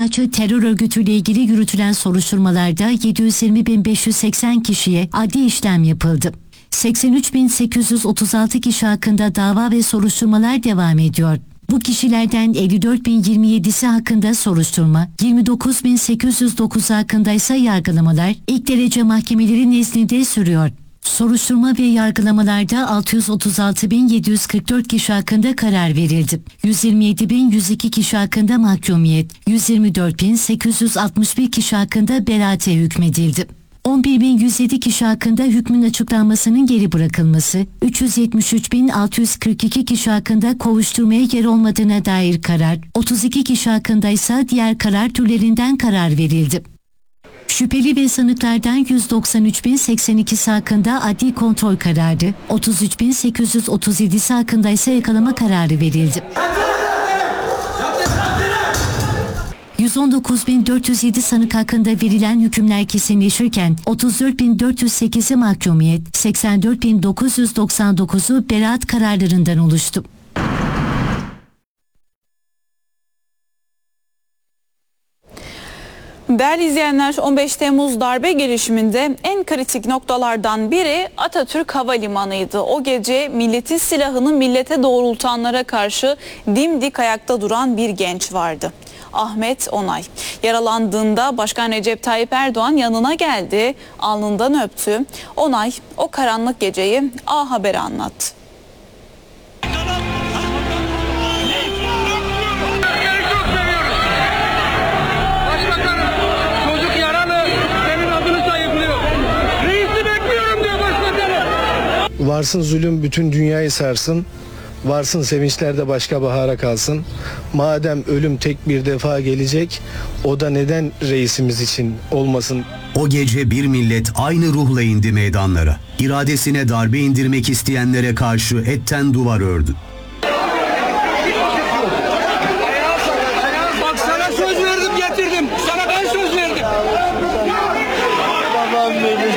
Fenerbahçe terör örgütüyle ilgili yürütülen soruşturmalarda 720.580 kişiye adli işlem yapıldı. 83.836 kişi hakkında dava ve soruşturmalar devam ediyor. Bu kişilerden 54.027'si hakkında soruşturma, 29.809 hakkında ise yargılamalar ilk derece mahkemeleri nezdinde sürüyor. Soruşturma ve yargılamalarda 636.744 kişi hakkında karar verildi. 127.102 kişi hakkında mahkumiyet, 124.861 kişi hakkında beraate hükmedildi. 11.107 kişi hakkında hükmün açıklanmasının geri bırakılması, 373.642 kişi hakkında kovuşturmaya yer olmadığına dair karar, 32 kişi hakkında ise diğer karar türlerinden karar verildi. Şüpheli ve sanıklardan 193.082'si hakkında adli kontrol kararı, 33.837'si hakkında ise yakalama kararı verildi. 119.407 sanık hakkında verilen hükümler kesinleşirken 34.408'i mahkumiyet, 84.999'u beraat kararlarından oluştu. Değerli izleyenler, 15 Temmuz darbe girişiminde en kritik noktalardan biri Atatürk Havalimanı'ydı. O gece milletin silahını millete doğrultanlara karşı dimdik ayakta duran bir genç vardı. Ahmet Onay. Yaralandığında Başkan Recep Tayyip Erdoğan yanına geldi, alnından öptü. Onay o karanlık geceyi A Haber'e anlattı. Varsın zulüm bütün dünyayı sarsın, varsın sevinçlerde başka bahara kalsın. Madem ölüm tek bir defa gelecek, o da neden reisimiz için olmasın? O gece bir millet aynı ruhla indi meydanlara. İradesine darbe indirmek isteyenlere karşı etten duvar ördü. Bak sana söz verdim, getirdim. Sana ben söz verdim. Babam benim.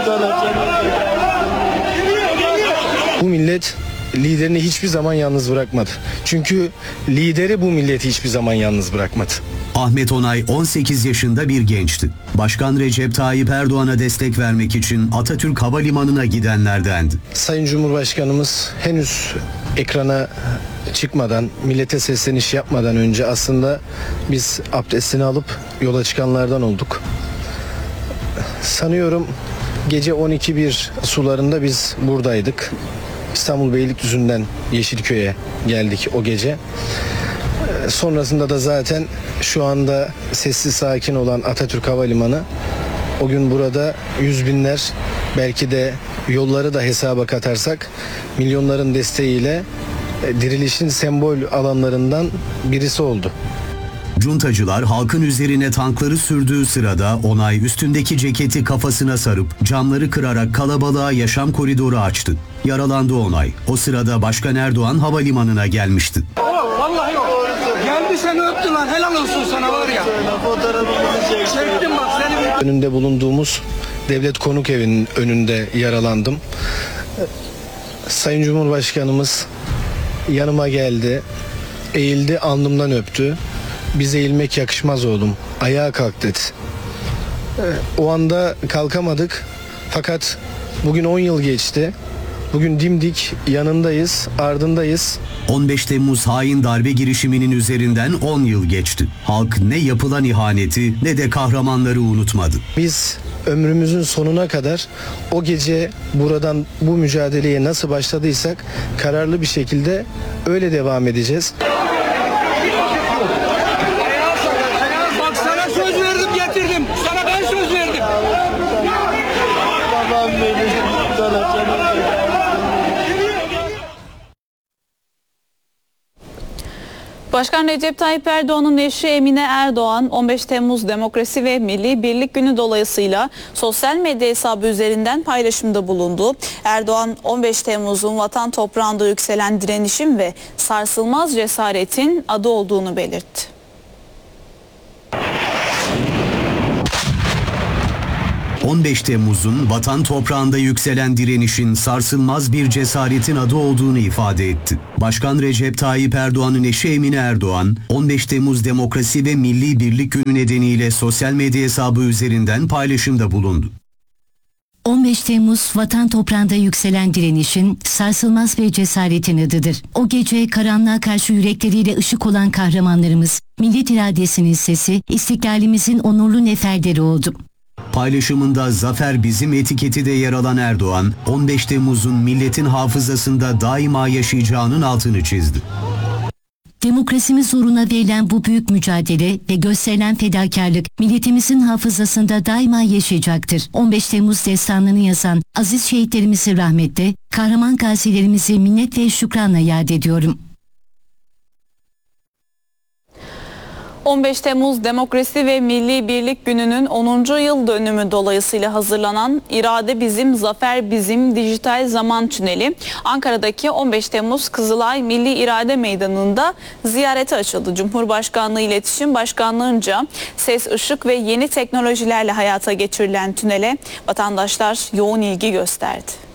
Bu millet liderini hiçbir zaman yalnız bırakmadı. Çünkü lideri bu milleti hiçbir zaman yalnız bırakmadı. Ahmet Onay 18 yaşında bir gençti. Başkan Recep Tayyip Erdoğan'a destek vermek için Atatürk Havalimanı'na gidenlerdendi. Sayın Cumhurbaşkanımız henüz ekrana çıkmadan, millete sesleniş yapmadan önce aslında biz abdestini alıp yola çıkanlardan olduk. Sanıyorum gece 12.1 sularında biz buradaydık. İstanbul Beylikdüzü'nden Yeşilköy'e geldik o gece. Sonrasında da zaten şu anda sessiz sakin olan Atatürk Havalimanı, o gün burada yüz binler, belki de yolları da hesaba katarsak milyonların desteğiyle dirilişin sembol alanlarından birisi oldu. Cuntacılar halkın üzerine tankları sürdüğü sırada Onay üstündeki ceketi kafasına sarıp camları kırarak kalabalığa yaşam koridoru açtı. Yaralandı Onay. O sırada Başkan Erdoğan havalimanına gelmişti. Vallahi yok. Geldi seni öptü lan. Helal olsun sana var ya. Çektim bak seni. Önünde bulunduğumuz Devlet Konuk Evi'nin önünde yaralandım. Sayın Cumhurbaşkanımız yanıma geldi, eğildi, alnımdan öptü. Bize eğilmek yakışmaz oğlum, ayağa kalk dedi. O anda kalkamadık, fakat bugün 10 yıl geçti. Bugün dimdik yanındayız, ardındayız. 15 Temmuz hain darbe girişiminin üzerinden 10 yıl geçti. Halk ne yapılan ihaneti ne de kahramanları unutmadı. Biz ömrümüzün sonuna kadar o gece buradan bu mücadeleye nasıl başladıysak kararlı bir şekilde öyle devam edeceğiz. Bak sana söz verdim, getirdim. Sana ben söz verdim. Babam benim. Başkan Recep Tayyip Erdoğan'ın eşi Emine Erdoğan 15 Temmuz Demokrasi ve Milli Birlik Günü dolayısıyla sosyal medya hesabı üzerinden paylaşımda bulundu. Erdoğan 15 Temmuz'un vatan toprağında yükselen direnişin ve sarsılmaz cesaretin adı olduğunu belirtti. 15 Temmuz'un vatan toprağında yükselen direnişin sarsılmaz bir cesaretin adı olduğunu ifade etti. Başkan Recep Tayyip Erdoğan'ın eşi Emine Erdoğan, 15 Temmuz Demokrasi ve Milli Birlik Günü nedeniyle sosyal medya hesabı üzerinden paylaşımda bulundu. 15 Temmuz vatan toprağında yükselen direnişin sarsılmaz bir cesaretin adıdır. O gece karanlığa karşı yürekleriyle ışık olan kahramanlarımız, millet iradesinin sesi, istiklalimizin onurlu neferleri oldu. Paylaşımında "Zafer bizim" etiketi de yer alan Erdoğan, 15 Temmuz'un milletin hafızasında daima yaşayacağının altını çizdi. Demokrasimiz uğruna verilen bu büyük mücadele ve gösterilen fedakarlık milletimizin hafızasında daima yaşayacaktır. 15 Temmuz destanını yazan aziz şehitlerimizi rahmetle, kahraman gazilerimizi minnet ve şükranla yad ediyorum. 15 Temmuz Demokrasi ve Milli Birlik Günü'nün 10. yıl dönümü dolayısıyla hazırlanan İrade Bizim, Zafer Bizim dijital zaman tüneli Ankara'daki 15 Temmuz Kızılay Milli İrade Meydanı'nda ziyarete açıldı. Cumhurbaşkanlığı İletişim Başkanlığı'nca ses, ışık ve yeni teknolojilerle hayata geçirilen tünele vatandaşlar yoğun ilgi gösterdi.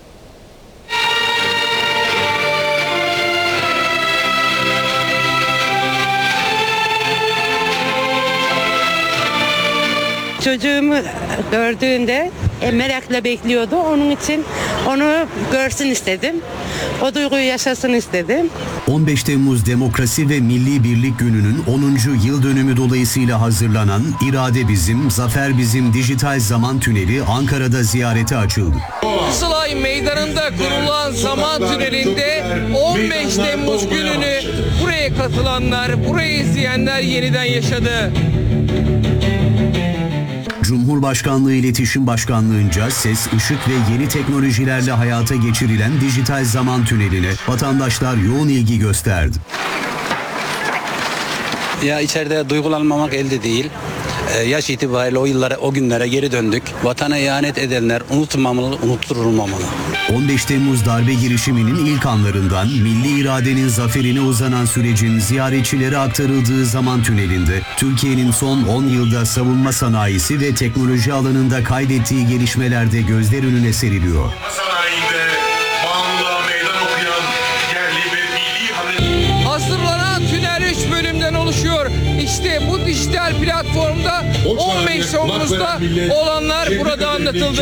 Çocuğumu gördüğünde merakla bekliyordu. Onun için onu görsün istedim. O duyguyu yaşasın istedim. 15 Temmuz Demokrasi ve Milli Birlik Günü'nün 10. yıl dönümü dolayısıyla hazırlanan İrade Bizim, Zafer Bizim dijital zaman tüneli Ankara'da ziyarete açıldı. Kızılay Meydanı'nda kurulan zaman tünelinde 15 Temmuz gününü buraya katılanlar, burayı izleyenler yeniden yaşadı. Cumhurbaşkanlığı İletişim Başkanlığı'nca ses, ışık ve yeni teknolojilerle hayata geçirilen dijital zaman tüneline vatandaşlar yoğun ilgi gösterdi. Ya içeride duygulanmamak elde değil. Yaş itibariyle o yıllara, o günlere geri döndük. Vatana ihanet edenler unutulmamalı, unutturulmamalı. 15 Temmuz darbe girişiminin ilk anlarından milli iradenin zaferine uzanan sürecin ziyaretçilere aktarıldığı zaman tünelinde Türkiye'nin son 10 yılda savunma sanayisi ve teknoloji alanında kaydettiği gelişmelerde gözler önüne seriliyor. Sanayinde bağımlılığa meydan okuyan yerli ve milli Hazırlanan tünel 3 bölümden oluşuyor. İşte bu dijital platformda 15 Temmuz'da olanlar burada anlatıldı.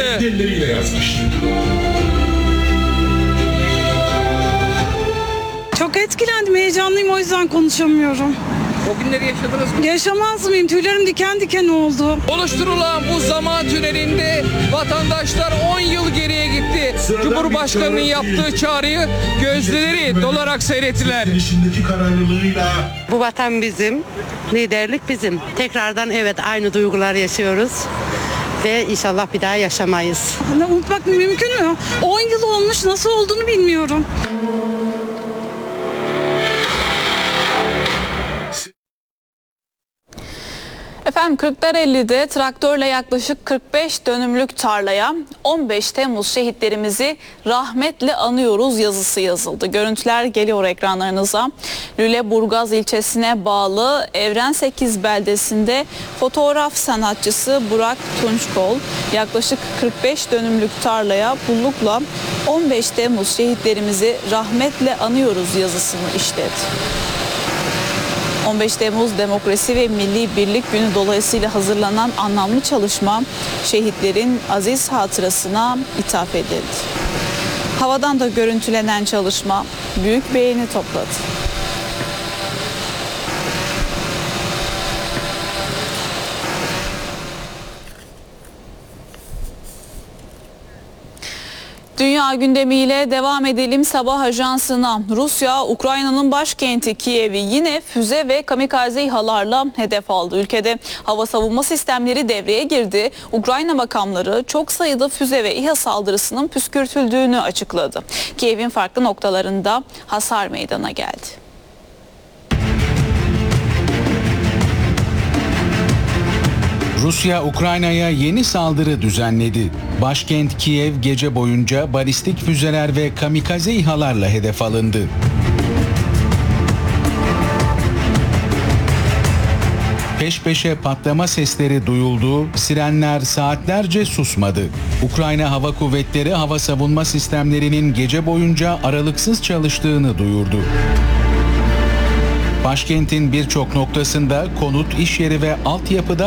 Çok etkilendim, heyecanlıyım, o yüzden konuşamıyorum. O günleri yaşadınız mı? Yaşamaz mıyım? Tüylerim diken diken oldu. Oluşturulan bu zaman tünelinde vatandaşlar 10 yıl geriye gitti. Cumhurbaşkanının yaptığı çağrıyı gözleri dolarak seyrettiler. Bu vatan bizim, liderlik bizim. Tekrardan evet aynı duygular yaşıyoruz. Ve inşallah bir daha yaşamayız. Unutmak mümkün mü? 10 yıl olmuş, nasıl olduğunu bilmiyorum. Efendim Kırklareli'de traktörle yaklaşık 45 dönümlük tarlaya 15 Temmuz şehitlerimizi rahmetle anıyoruz yazısı yazıldı. Görüntüler geliyor ekranlarınıza. Lüleburgaz ilçesine bağlı Evren 8 beldesinde fotoğraf sanatçısı Burak Tunçkol yaklaşık 45 dönümlük tarlaya pullukla 15 Temmuz şehitlerimizi rahmetle anıyoruz yazısını işledi. 15 Temmuz Demokrasi ve Milli Birlik Günü dolayısıyla hazırlanan anlamlı çalışma şehitlerin aziz hatırasına ithaf edildi. Havadan da görüntülenen çalışma büyük beğeni topladı. Dünya gündemiyle devam edelim sabah ajansına. Rusya, Ukrayna'nın başkenti Kiev'i yine füze ve kamikaze İHA'larla hedef aldı. Ülkede hava savunma sistemleri devreye girdi. Ukrayna makamları çok sayıda füze ve İHA saldırısının püskürtüldüğünü açıkladı. Kiev'in farklı noktalarında hasar meydana geldi. Rusya, Ukrayna'ya yeni saldırı düzenledi. Başkent Kiev gece boyunca balistik füzeler ve kamikaze İHA'larla hedef alındı. peş peşe patlama sesleri duyuldu, sirenler saatlerce susmadı. Ukrayna Hava Kuvvetleri hava savunma sistemlerinin gece boyunca aralıksız çalıştığını duyurdu. Başkentin birçok noktasında konut, iş yeri ve altyapıda